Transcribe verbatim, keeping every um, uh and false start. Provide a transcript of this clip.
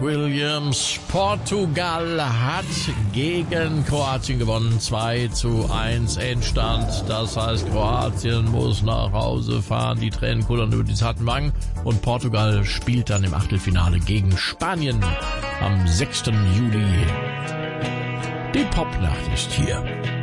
Williams. Portugal hat gegen Kroatien gewonnen. zwei zu eins Endstand. Das heißt, Kroatien muss nach Hause fahren. Die Tränen kullern über die zarten Wangen. Und Portugal spielt dann im Achtelfinale gegen Spanien am sechsten Juli. Die Popnacht ist hier.